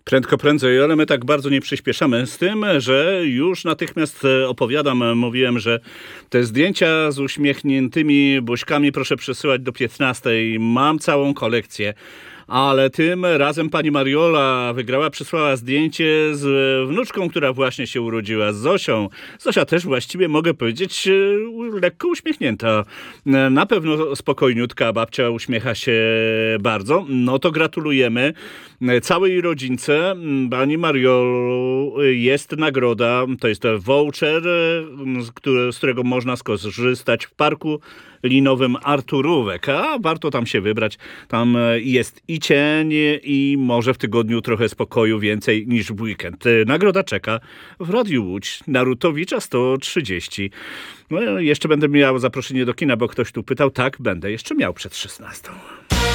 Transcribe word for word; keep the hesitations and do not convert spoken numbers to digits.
Prędko, prędzej, ale my tak bardzo nie przyspieszamy z tym, że już natychmiast e, opowiadam. Mówiłem, że te zdjęcia z uśmiechniętymi buźkami proszę przesyłać do piętnastej. Mam całą kolekcję. Ale tym razem pani Mariola wygrała, przysłała zdjęcie z wnuczką, która właśnie się urodziła, z Zosią. Zosia też właściwie, mogę powiedzieć, e, lekko uśmiechnięta. E, Na pewno spokojniutka, babcia uśmiecha się bardzo. No to gratulujemy e, całej rodzince. M, Pani Mariolu, e, jest nagroda, to jest voucher, e, z, które, z którego można skorzystać w parku linowym Arturówek, a warto tam się wybrać. Tam e, jest i cień, i może w tygodniu trochę spokoju więcej niż w weekend. E, Nagroda czeka w Radiu Łódź na Rutowicza sto trzydzieści. No, jeszcze będę miał zaproszenie do kina, bo ktoś tu pytał. Tak, będę jeszcze miał przed szesnastą.